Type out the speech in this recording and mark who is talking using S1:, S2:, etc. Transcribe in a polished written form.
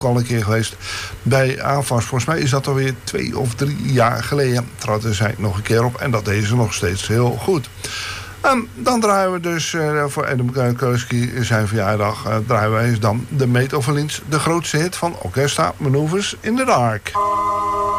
S1: al een keer geweest bij AFAS. Volgens mij is dat alweer 2 of 3 jaar geleden. Traden zij nog een keer op en dat deden ze nog steeds heel goed. Dan draaien we dus voor Adam Kurski zijn verjaardag. Draaien wij dan de Made of Orleans, de grootste hit van Orchestra Manoeuvres in the Dark.